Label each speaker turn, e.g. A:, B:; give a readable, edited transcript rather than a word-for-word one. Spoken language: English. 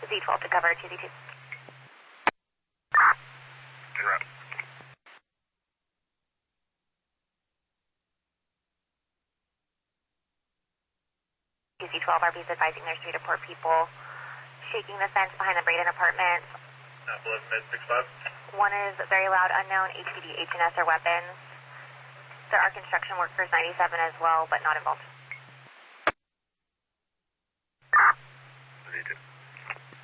A: Z12 to cover 2Z2.
B: Route.
A: Z12, RB's advising there's 3 to 4 people shaking the fence behind the Braden apartments.
B: Appalachian Med 65.
A: One is very loud, unknown, HPD, HNS, or weapons. There are construction workers, 97 as well, but not involved.
B: Z2.